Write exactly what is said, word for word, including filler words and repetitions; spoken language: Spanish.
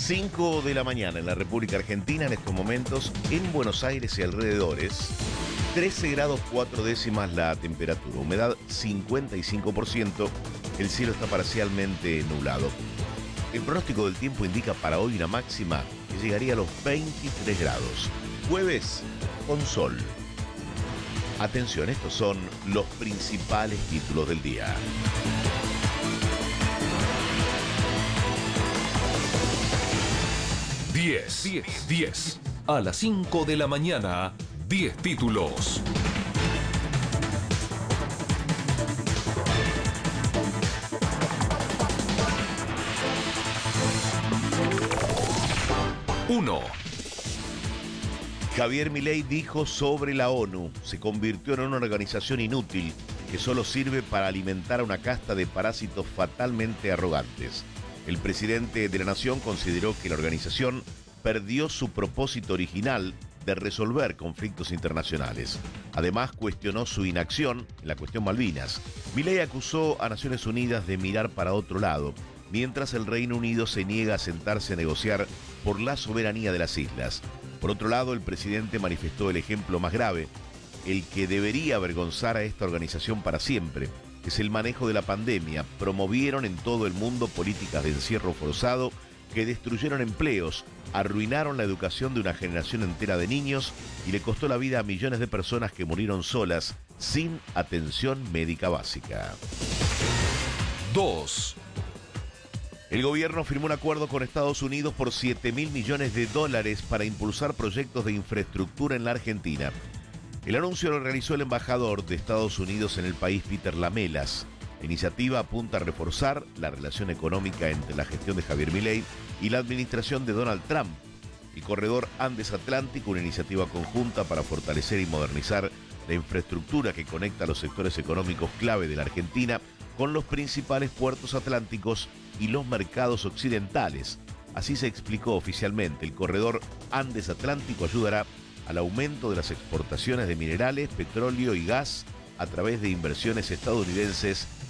cinco de la mañana en la República Argentina, en estos momentos, en Buenos Aires y alrededores, trece grados cuatro décimas la temperatura, humedad cincuenta y cinco por ciento, el cielo está parcialmente nublado. El pronóstico del tiempo indica para hoy una máxima que llegaría a los veintitrés grados. Jueves con sol. Atención, estos son los principales títulos del día. diez, diez, diez. A las cinco de la mañana, diez títulos. uno. Javier Milei dijo sobre la ONU, se convirtió en una organización inútil que solo sirve para alimentar a una casta de parásitos fatalmente arrogantes. El presidente de la nación consideró que la organización perdió su propósito original de resolver conflictos internacionales. Además, cuestionó su inacción en la cuestión Malvinas. Milei acusó a Naciones Unidas de mirar para otro lado, mientras el Reino Unido se niega a sentarse a negociar por la soberanía de las islas. Por otro lado, el presidente manifestó el ejemplo más grave, el que debería avergonzar a esta organización para siempre, es el manejo de la pandemia. Promovieron en todo el mundo políticas de encierro forzado que destruyeron empleos, arruinaron la educación de una generación entera de niños y le costó la vida a millones de personas que murieron solas sin atención médica básica. dos. El gobierno firmó un acuerdo con Estados Unidos por siete mil millones de dólares para impulsar proyectos de infraestructura en la Argentina. El anuncio lo realizó el embajador de Estados Unidos en el país, Peter Lamelas. La iniciativa apunta a reforzar la relación económica entre la gestión de Javier Milei y la administración de Donald Trump. El corredor Andes Atlántico, una iniciativa conjunta para fortalecer y modernizar la infraestructura que conecta a los sectores económicos clave de la Argentina con los principales puertos atlánticos y los mercados occidentales. Así se explicó oficialmente. El corredor Andes Atlántico ayudará al aumento de las exportaciones de minerales, petróleo y gas a través de inversiones estadounidenses